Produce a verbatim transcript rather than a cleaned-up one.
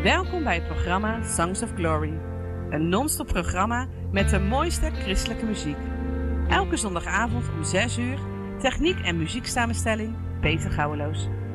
Welkom bij het programma Songs of Glory. Een non-stop programma met de mooiste christelijke muziek. Elke zondagavond om zes uur, techniek en muzieksamenstelling Peter Gouweloos.